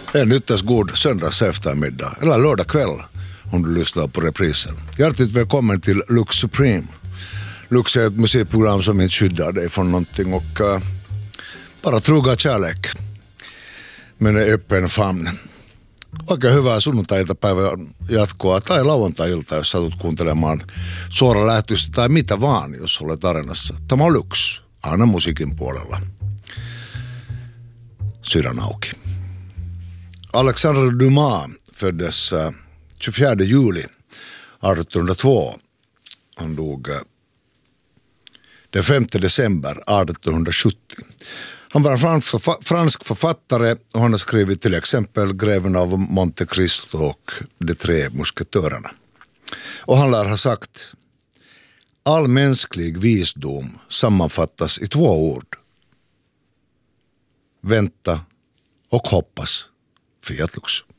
En ytterst god söndags eftermiddag eller lördag kväll om du lyssnar på reprisen. Hjärtligt välkommen till Lux Supreme. Lux är ett musikprogram som inte skyddar dig från någonting och bara truga kärlek. Men är öppen famn. Oikein hyvää sunnuntai-iltapäivää jatkoa tai lauantai-ilta, jos satut kuuntelemaan suora lähetystä tai mitä vaan, jos olet arenassa. Tämä on Lux, aina musiikin puolella. Sydän auki. Alexandre Dumas föddes 24 juli 1802. Han dog den 5 december 1870. Han var en fransk författare och han har skrivit till exempel Greven av Monte Cristo och De tre musketörerna. Och han lär ha sagt: all mänsklig visdom sammanfattas i 2 ord. Vänta och hoppas. Fiat Lux.